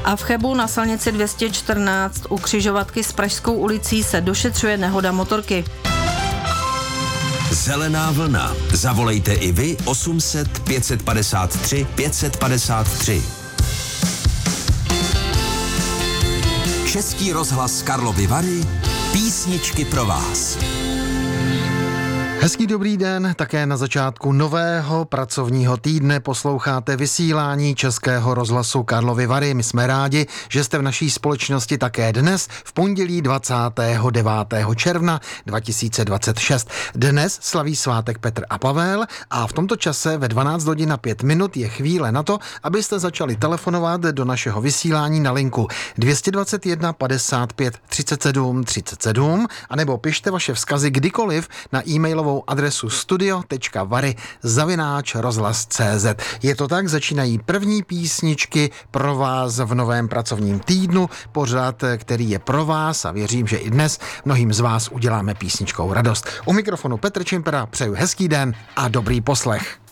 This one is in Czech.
A v Chebu na silnici 214 u křižovatky s Pražskou ulicí se došetřuje nehoda motorky. Zelená vlna. Zavolejte i vy 800 553 553. Český rozhlas Karlovy Vary. Písničky pro vás. Hezký dobrý den, také na začátku nového pracovního týdne posloucháte vysílání Českého rozhlasu Karlovy Vary. My jsme rádi, že jste v naší společnosti také dnes, v pondělí 29. června 2026. Dnes slaví svátek Petr a Pavel a v tomto čase ve 12 hodin a 5 minut je chvíle na to, abyste začali telefonovat do našeho vysílání na linku 221 55 37 37 anebo pište vaše vzkazy kdykoliv na e-mailovou adresu studio.vary@rozhlas.cz. Je to tak, začínají první písničky pro vás v novém pracovním týdnu, pořad, který je pro vás a věřím, že i dnes mnohým z vás uděláme písničkou radost. U mikrofonu Petr Čimpera přeju hezký den a dobrý poslech.